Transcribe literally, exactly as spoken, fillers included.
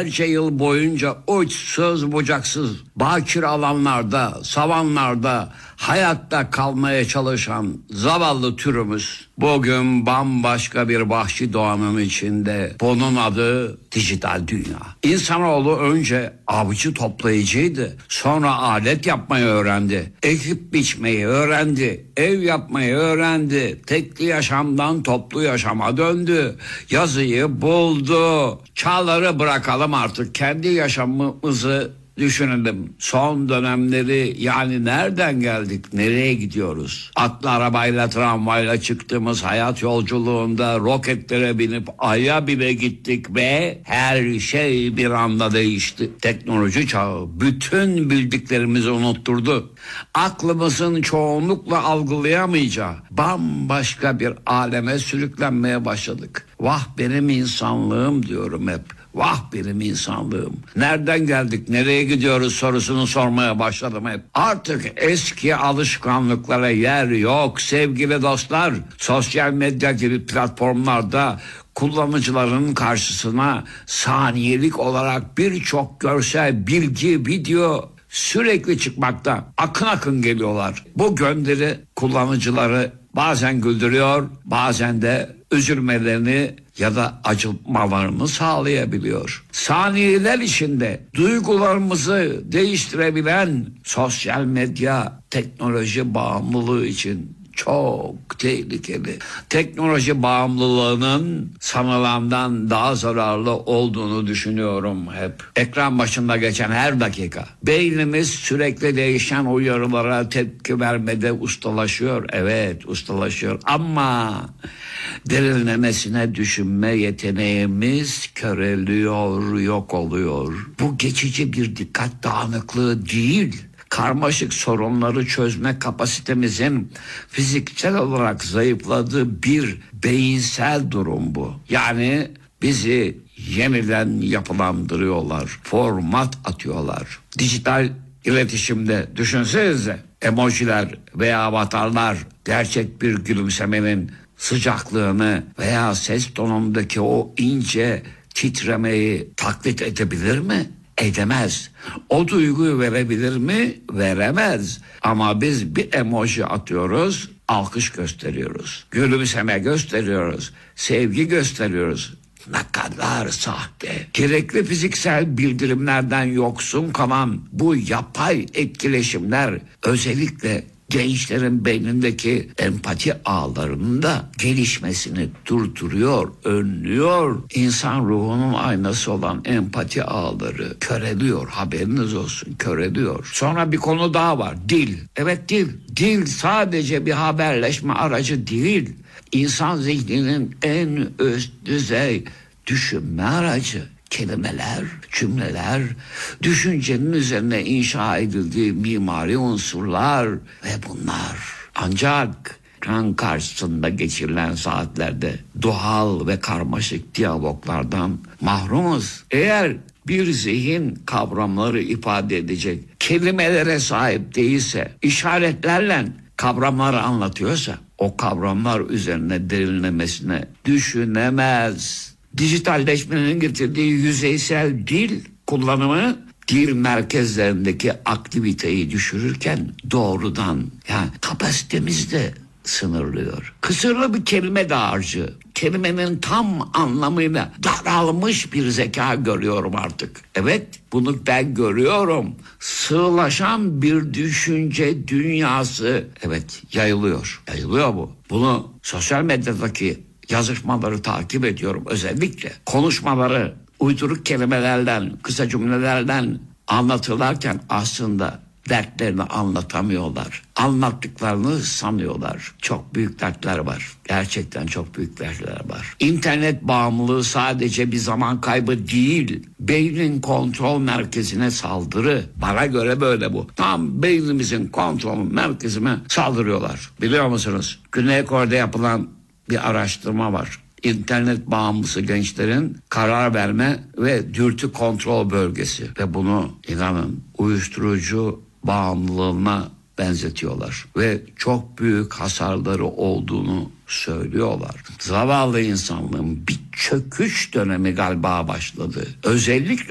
binlerce yıl boyunca uçsuz bucaksız bakir alanlarda, savanlarda hayatta kalmaya çalışan zavallı türümüz bugün bambaşka bir vahşi doğanın içinde. Bunun adı dijital dünya. İnsanoğlu önce avcı toplayıcıydı. Sonra alet yapmayı öğrendi. Ekip biçmeyi öğrendi. Ev yapmayı öğrendi. Tekli yaşamdan toplu yaşama döndü. Yazıyı buldu. Çağları bırakalım artık. Kendi yaşamımızı düşünelim. Son dönemleri, yani nereden geldik, nereye gidiyoruz? Atlı arabayla, tramvayla çıktığımız hayat yolculuğunda roketlere binip aya bile gittik ve her şey bir anda değişti. Teknoloji çağı bütün bildiklerimizi unutturdu. Aklımızın çoğunlukla algılayamayacağı bambaşka bir aleme sürüklenmeye başladık. Vah benim insanlığım diyorum hep. Vah benim insanlığım. Nereden geldik, nereye gidiyoruz sorusunu sormaya başladım hep. Artık eski alışkanlıklara yer yok sevgili dostlar. Sosyal medya gibi platformlarda kullanıcıların karşısına saniyelik olarak birçok görsel, bilgi, video sürekli çıkmakta. Akın akın geliyorlar. Bu gönderi kullanıcıları bazen güldürüyor, bazen de üzülmelerini ya da acımalarını sağlayabiliyor. Saniyeler içinde duygularımızı değiştirebilen sosyal medya teknoloji bağımlılığı için çok tehlikeli. Teknoloji bağımlılığının sanılandan daha zararlı olduğunu düşünüyorum hep. Ekran başında geçen her dakika beynimiz sürekli değişen uyarılara tepki vermede ustalaşıyor. Evet, ustalaşıyor ama derinlemesine düşünme yeteneğimiz köreliyor, yok oluyor. Bu geçici bir dikkat dağınıklığı değil. Karmaşık sorunları çözme kapasitemizin fiziksel olarak zayıfladığı bir beyinsel durum bu. Yani bizi yeniden yapılandırıyorlar, format atıyorlar. Dijital iletişimde düşünsenize, emojiler veya avatarlar gerçek bir gülümsemenin sıcaklığını veya ses tonundaki o ince titremeyi taklit edebilir mi? Edemez. O duyguyu verebilir mi? Veremez. Ama biz bir emoji atıyoruz, alkış gösteriyoruz. Gülümseme gösteriyoruz. Sevgi gösteriyoruz. Ne kadar sahte. Gerekli fiziksel bildirimlerden yoksun kalan bu yapay etkileşimler özellikle gençlerin beynindeki empati ağlarının da gelişmesini durduruyor, önlüyor. İnsan ruhunun aynası olan empati ağları köreliyor, haberiniz olsun, köreliyor. Sonra bir konu daha var, dil. Evet, dil. Dil sadece bir haberleşme aracı değil. İnsan zihninin en üst düzey düşünme aracı. Kelimeler, cümleler, düşüncenin üzerine inşa edildiği mimari unsurlar ve bunlar ancak ekran karşısında geçirilen saatlerde doğal ve karmaşık diyaloglardan mahrumuz. Eğer bir zihin kavramları ifade edecek kelimelere sahip değilse, işaretlerle kavramları anlatıyorsa, o kavramlar üzerine derinlemesine düşünemez. Dijitalleşmenin getirdiği yüzeysel dil kullanımı dil merkezlerindeki aktiviteyi düşürürken doğrudan, yani kapasitemiz de sınırlıyor. Kısırlı bir kelime dağarcığı, kelimenin tam anlamıyla daralmış bir zeka görüyorum artık. Evet, bunu ben görüyorum. Sığlaşan bir düşünce dünyası, evet, yayılıyor. Yayılıyor bu. Bunu sosyal medyadaki yazışmaları takip ediyorum, özellikle konuşmaları uyduruk kelimelerden, kısa cümlelerden anlatırlarken aslında dertlerini anlatamıyorlar. Anlattıklarını sanıyorlar. Çok büyük dertler var. Gerçekten çok büyük dertler var. İnternet bağımlılığı sadece bir zaman kaybı değil. Beynin kontrol merkezine saldırı. Bana göre böyle bu. Tam beynimizin kontrol merkezine saldırıyorlar. Biliyor musunuz? Güney Kore'de yapılan bir araştırma var. İnternet bağımlısı gençlerin karar verme ve dürtü kontrol bölgesi ve bunu inanın uyuşturucu bağımlılığına benzetiyorlar ve çok büyük hasarları olduğunu söylüyorlar. Zavallı insanlığın bir çöküş dönemi galiba başladı. Özellikle